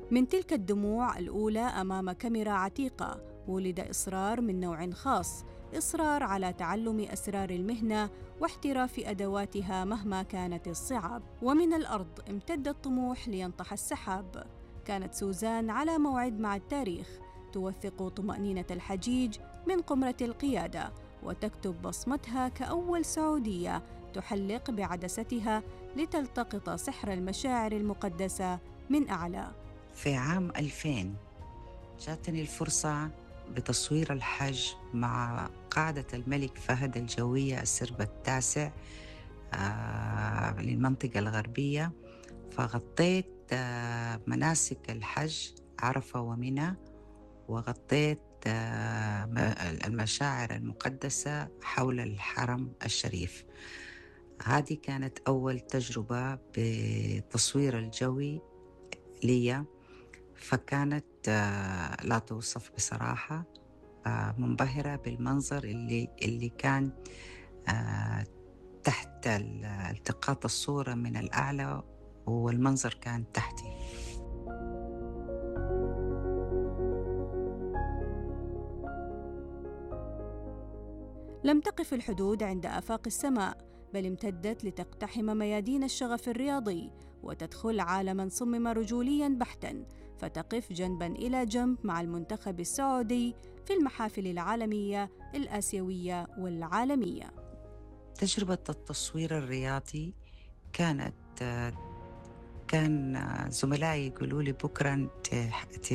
من تلك الدموع الأولى أمام كاميرا عتيقة ولد إصرار من نوع خاص، إصرار على تعلم أسرار المهنة واحتراف أدواتها مهما كانت الصعاب. ومن الأرض امتد الطموح لينطح السحاب. كانت سوزان على موعد مع التاريخ، توثق طمأنينة الحجيج من قمرة القيادة وتكتب بصمتها كأول سعودية تحلق بعدستها لتلتقط سحر المشاعر المقدسة من أعلى. في عام 2000 جاتني الفرصة بتصوير الحج مع قاعدة الملك فهد الجوية السرب التاسع للمنطقة الغربية. فغطيت مناسك الحج عرفة ومنى، وغطيت المشاعر المقدسة حول الحرم الشريف. هذه كانت أول تجربة بالتصوير الجوي لي، فكانت لا توصف بصراحة. منبهرة بالمنظر اللي كان تحت التقاط الصورة من الأعلى، والمنظر كان تحتي. لم تقف الحدود عند آفاق السماء، بل امتدت لتقتحم ميادين الشغف الرياضي وتدخل عالماً صمم رجولياً بحتاً، فتقف جنباً إلى جنب مع المنتخب السعودي في المحافل العالمية الآسيوية والعالمية. تجربة التصوير الرياضي كانت كان زملائي يقولوا لي بكرة